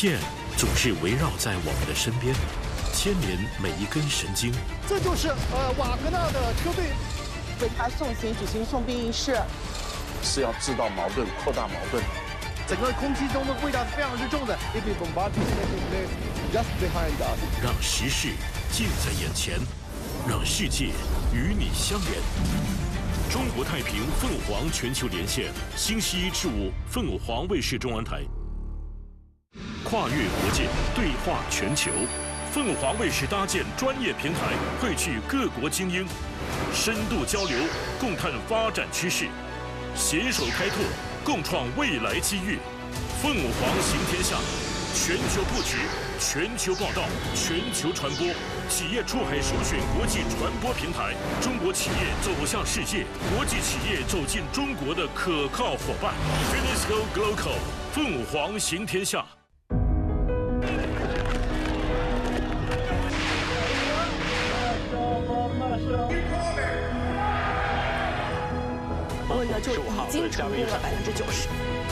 线总是围绕在我们的身边，牵连每一根神经。 这就是瓦格纳的车队为他送行举行送殡仪式， 是要制造矛盾、扩大矛盾。 整个空气中的味道是非常之重的。 让时事近在眼前，让世界与你相连。中国太平凤凰全球连线，星期一至五，凤凰卫视中文台。跨越国界，对话全球。凤凰卫视搭建专业平台，汇聚各国精英，深度交流，共探发展趋势，携手开拓，共创未来机遇。凤凰行天下，全球布局，全球报道，全球传播，企业出海首选国际传播平台，中国企业走向世界，国际企业走进中国的可靠伙伴。Finisco Global， 凤凰行天下。 就已经成功了90%。